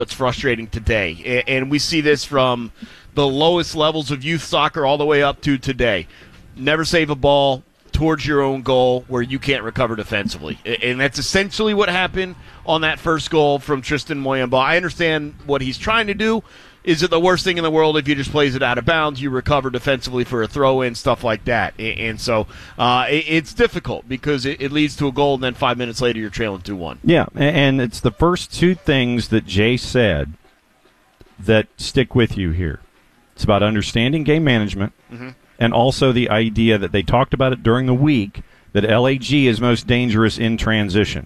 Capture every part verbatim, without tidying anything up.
That's frustrating today. And we see this from the lowest levels of youth soccer all the way up to today. Never save a ball towards your own goal where you can't recover defensively. And that's essentially what happened on that first goal from Tristan Moyemba. I understand what he's trying to do. Is it the worst thing in the world if you just plays it out of bounds, you recover defensively for a throw-in, stuff like that? And so uh, it's difficult because it leads to a goal, and then five minutes later you're trailing two one. Yeah, and it's the first two things that Jay said that stick with you here. It's about understanding game management, mm-hmm. and also the idea that they talked about it during the week, that L A G is most dangerous in transition.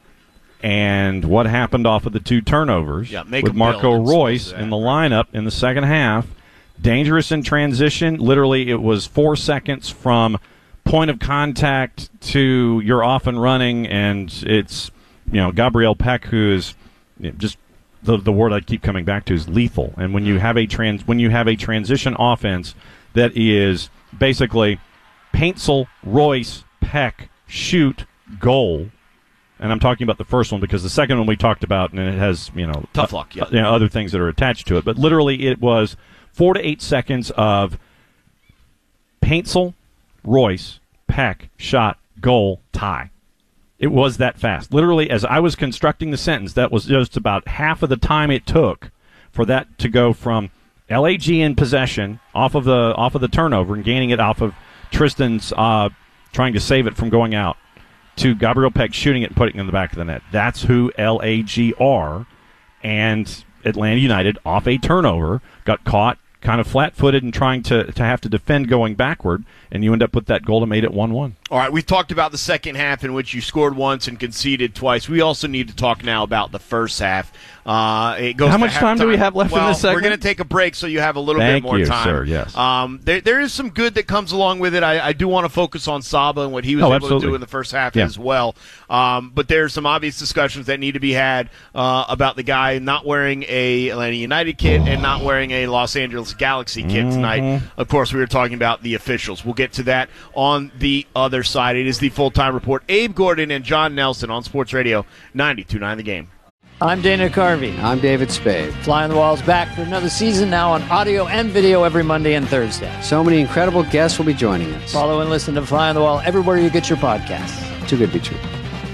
And what happened off of the two turnovers yeah, with Marco Royce in the lineup in the second half, dangerous in transition. Literally, it was four seconds from point of contact to you're off and running, and it's, you know, Gabriel Peck, who is you know, just the the word I keep coming back to is lethal. And when you have a trans when you have a transition offense that is basically Paintsel, Royce, Peck, shoot, goal. And I'm talking about the first one because the second one we talked about, and it has, you know, tough luck, yeah. uh, you know, other things that are attached to it. But literally, it was four to eight seconds of Paintsel, Royce, Peck, shot, goal, tie. It was that fast. Literally, as I was constructing the sentence, that was just about half of the time it took for that to go from L A G in possession off of the off of the turnover and gaining it off of Tristan's uh, trying to save it from going out, to Gabriel Peck shooting it and putting it in the back of the net. That's who L A G are. And Atlanta United, off a turnover, got caught kind of flat-footed and trying to, to have to defend going backward, and you end up with that goal that made it one one. All right, we've talked about the second half in which you scored once and conceded twice. We also need to talk now about the first half. Uh, it goes How much time do we have left well, in this segment? We're going to take a break so you have a little Thank bit more you, time. Sir, yes. Um, there, there is some good that comes along with it. I, I do want to focus on Saba and what he was oh, able absolutely. to do in the first half yeah. as well. Um, but there's some obvious discussions that need to be had uh, about the guy not wearing a Atlanta United kit and not wearing a Los Angeles Galaxy kit mm-hmm. tonight. Of course, we were talking about the officials. We'll get to that on the other side. It is the Full-Time Report. Abe Gordon and John Nelson on Sports Radio ninety-two point nine The Game. I'm Dana Carvey. I'm David Spade. Fly on the Wall's back for another season, now on audio and video every Monday and Thursday. So many incredible guests will be joining us. Follow and listen to Fly on the Wall everywhere you get your podcasts. Too good to be true.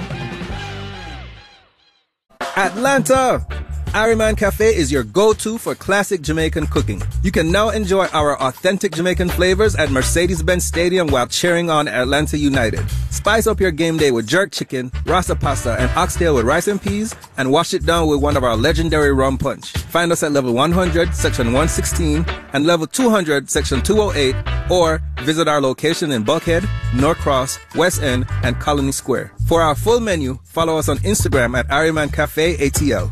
Atlanta! Ariman Cafe is your go-to for classic Jamaican cooking. You can now enjoy our authentic Jamaican flavors at Mercedes-Benz Stadium while cheering on Atlanta United. Spice up your game day with jerk chicken, rasa pasta, and oxtail with rice and peas, and wash it down with one of our legendary rum punch. Find us at level one hundred, section one sixteen, and level two hundred, section two oh eight, or visit our location in Buckhead, Norcross, West End, and Colony Square. For our full menu, follow us on Instagram at Ariman Cafe A T L.